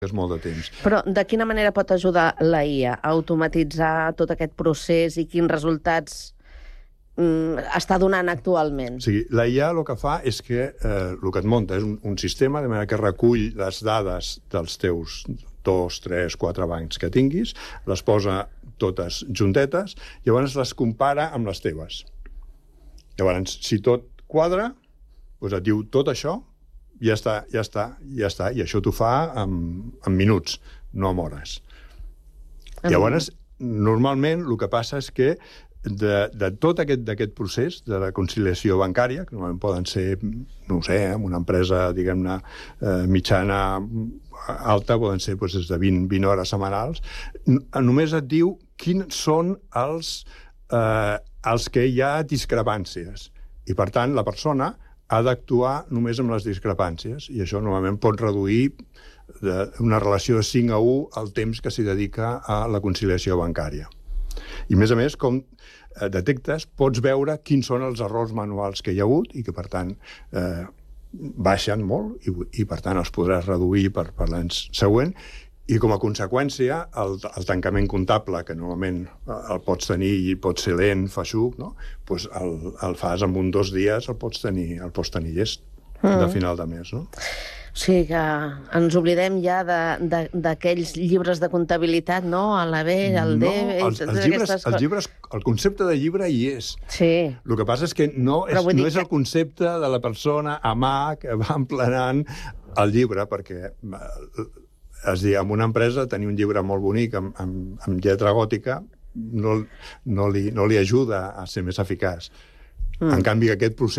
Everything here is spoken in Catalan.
és molt de temps. Però de quina manera pot ajudar la IA a automatitzar tot aquest procés i quins resultats està donant actualment? O sigui, la IA el que fa és que el que et munta és un sistema, de manera que recull les dades dels teus 2, 3, 4 bancs que tinguis, les posa totes juntetes, llavors les compara amb les teves. Llavors, si tot quadra, doncs et diu tot això, ja està. I això t'ho fa en minuts, no en hores. Llavors, normalment, el que passa és que de tot aquest procés de la conciliació bancària, que normalment poden ser, no ho sé, una empresa, diguem-ne, mitjana alta, poden ser des de 20 hores setmanals, només et diu quins són els que hi ha discrepàncies. I, per tant, la persona ha d'actuar només amb les discrepàncies, i això normalment pot reduir una relació de 5 a 1 el temps que s'hi dedica a la conciliació bancària. I, a més, com detectes, pots veure quins són els errors manuals que hi ha hagut i que, per tant, baixen molt i, per tant, els podràs reduir per l'any següent. I, com a conseqüència, el tancament comptable, que normalment el pots tenir i pot ser lent, feixuc, no? Pues el fas en 1 o 2 dies, el pots tenir llest de final de mes, no? O sigui que ens oblidem ja d'aquells llibres de comptabilitat, no? A la B, al D... Els llibres, el concepte de llibre hi és. Sí. El que passa és que no és el concepte de la persona a mà que va emplenant el llibre, perquè és a dir, en una empresa tenir un llibre molt bonic amb lletra gòtica no li ajuda a ser més eficaç. En canvi, aquest procés